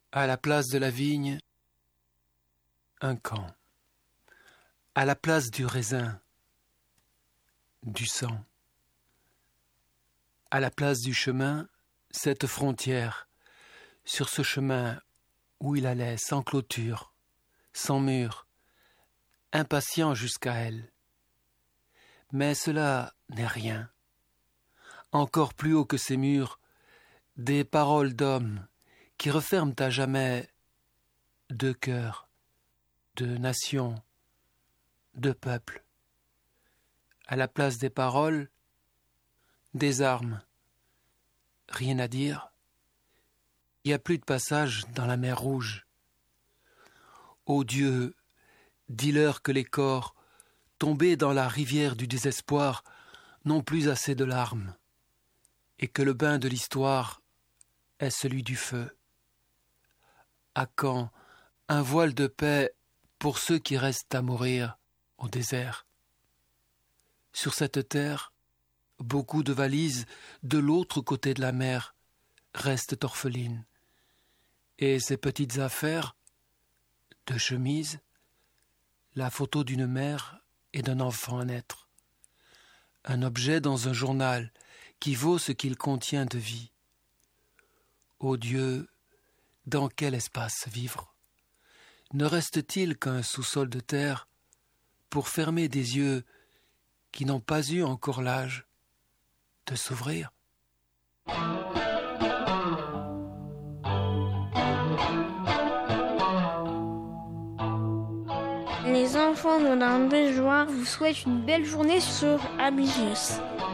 À la place de la vigne, un camp. À la place du raisin, du sang. À la place du chemin, cette frontière, sur ce chemin où il allait sans clôture, sans mur, impatient jusqu'à elle. Mais cela n'est rien. Encore plus haut que ces murs, des paroles d'hommes qui referment à jamais de cœurs, de nations, de peuples. À la place des paroles, des armes. Rien à dire. Il n'y a plus de passage dans la mer Rouge. Ô Dieu, dis-leur que les corps, tombés dans la rivière du désespoir, n'ont plus assez de larmes, et que le bain de l'histoire est celui du feu. À quand un voile de paix pour ceux qui restent à mourir au désert? Sur cette terre, beaucoup de valises de l'autre côté de la mer restent orphelines. Et ces petites affaires, de chemises, la photo d'une mère et d'un enfant à naître, un objet dans un journal qui vaut ce qu'il contient de vie. Ô Dieu, dans quel espace vivre? Ne reste-t-il qu'un sous-sol de terre pour fermer des yeux qui n'ont pas eu encore l'âge de s'ouvrir? Les enfants de la Joie vous souhaitent une belle journée sur Abygios.